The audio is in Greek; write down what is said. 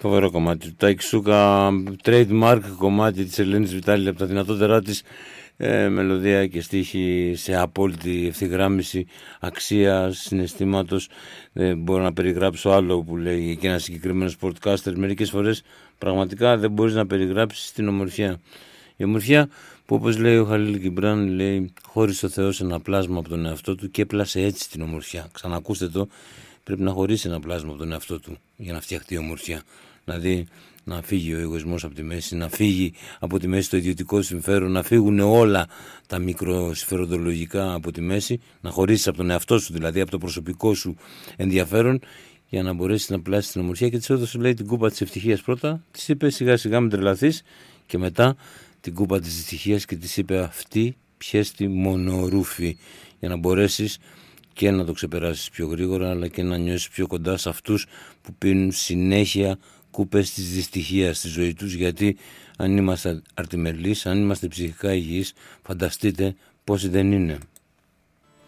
Φοβερό κομμάτι του Τάικ Σούκα, trademark κομμάτι της Ελένης Βιτάλη, από τα δυνατότερά της, μελωδία και στίχη σε απόλυτη ευθυγράμμιση, αξία, συναισθήματος. Δεν μπορώ να περιγράψω άλλο που λέει και ένα συγκεκριμένο sportcaster. Μερικές φορές πραγματικά δεν μπορείς να περιγράψεις την ομορφιά. Η ομορφιά που, όπως λέει ο Χαλίλ Γκιμπράν, λέει, χώρισε ο Θεός ένα πλάσμα από τον εαυτό του και έπλασε έτσι την ομορφιά. Ξανακούστε το, πρέπει να χωρίσει ένα πλάσμα από τον εαυτό του για να φτιαχτεί η ομορφιά. Δηλαδή να φύγει ο εγωισμός από τη μέση, να φύγει από τη μέση το ιδιωτικό συμφέρον, να φύγουν όλα τα μικροσυμφεροντολογικά από τη μέση, να χωρίσεις από τον εαυτό σου, δηλαδή από το προσωπικό σου ενδιαφέρον, για να μπορέσεις να πλάσεις την ομορφιά. Και της έδωσε, λέει, την κούπα της ευτυχίας πρώτα, της είπε σιγά σιγά μην τρελαθείς, και μετά την κούπα της ευτυχίας και της είπε αυτή πιέστη μονορούφι, για να μπορέσεις και να το ξεπεράσεις πιο γρήγορα, αλλά και να νιώσεις πιο κοντά σε αυτούς που πίνουν συνέχεια κούπες της δυστυχίας στη ζωή τους. Γιατί αν είμαστε αρτιμελείς, αν είμαστε ψυχικά υγιείς, φανταστείτε πόσοι δεν είναι.